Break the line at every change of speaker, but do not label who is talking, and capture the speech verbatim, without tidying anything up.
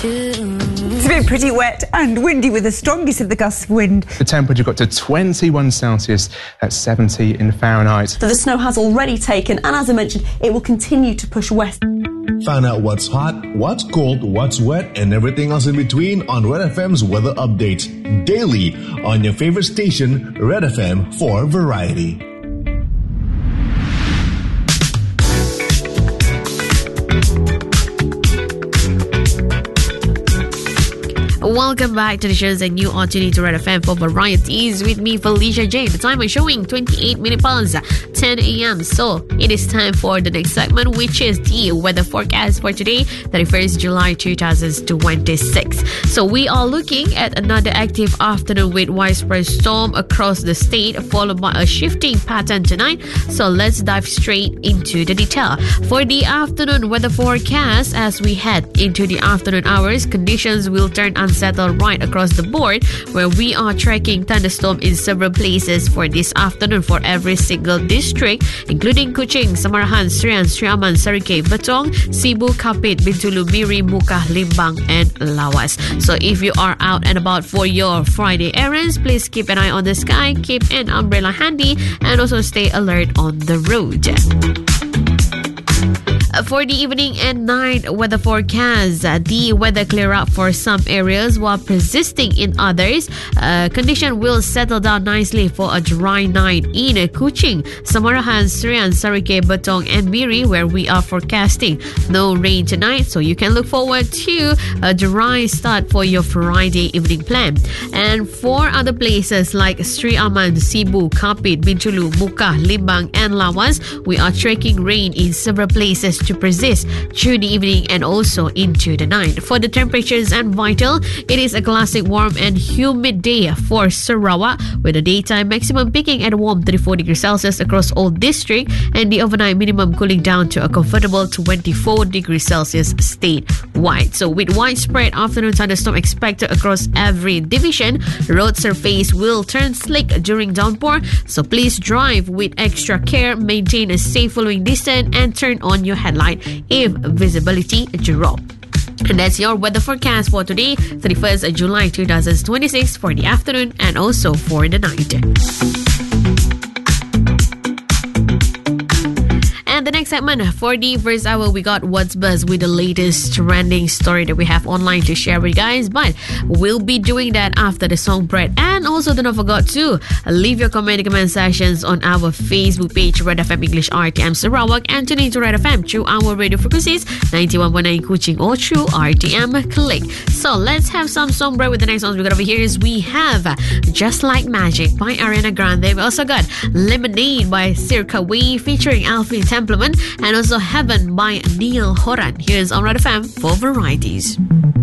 It's been pretty wet and windy with the strongest of the gusts of wind.
The temperature got to twenty-one Celsius at seventy in Fahrenheit.
So the snow has already taken, and as I mentioned, it will continue to push west.
Find out what's hot, what's cold, what's wet, and everything else in between on Red F M's weather updates daily on your favorite station, Red F M for Variety.
Welcome back to the shows and you are tuning to Red F M for Varieties with me, Felicia J. The time is showing twenty-eight minutes past ten a.m. So it is time for the next segment, which is the weather forecast for today, thirty-first July two thousand twenty-six. So we are looking at another active afternoon with widespread storm across the state, followed by a shifting pattern tonight. So let's dive straight into the detail. For the afternoon weather forecast, as we head into the afternoon hours, conditions will turn unsettled right across the board, where we are tracking thunderstorm in several places for this afternoon for every single district, including Kuching, Samarahan, Serian, Sri Aman, Sarike, Betong, Cebu, Kapit, Bintulu, Miri, Muka, Limbang, and Lawas. So if you are out and about for your Friday errands, please keep an eye on the sky, keep an umbrella handy, and also stay alert on the road. For the evening and night weather forecast, uh, the weather clear up for some areas while persisting in others. Uh, condition will settle down nicely for a dry night in uh, Kuching, Samarahan, Serian, Sarike, Betong, and Miri, where we are forecasting no rain tonight. So you can look forward to a dry start for your Friday evening plan. And for other places like Sri Aman, Cebu, Kapit, Bintulu, Muka, Limbang, and Lawas, we are tracking rain in several places to persist through the evening and also into the night. For the temperatures and vital, it is a classic warm and humid day for Sarawak, with the daytime maximum peaking at a warm thirty-four degrees Celsius across all districts, and the overnight minimum cooling down to a comfortable twenty-four degrees Celsius statewide. So with widespread afternoon thunderstorm expected across every division, road surface will turn slick during downpour, so please drive with extra care, maintain a safe following distance, and turn on your headlight if visibility drop. And that's your weather forecast for today, thirty-first July two thousand twenty-six, for the afternoon and also for the night. And the next segment, for the first hour, we got What's Buzz with the latest trending story that we have online to share with you guys. But we'll be doing that after the song break. And also, do not forget to leave your comment in the comment sections on our Facebook page, Red F M English R T M Sarawak, and tune into Red F M through our radio frequencies, ninety-one point nine Kuching, or through R T M Click. So let's have some song break with the next ones we got over here. Is we have Just Like Magic by Ariana Grande. We also got Lemonade by Circa Wee featuring Alfie Templeman, and also Heaven by Neil Horan. Here's on Red F M for Varieties.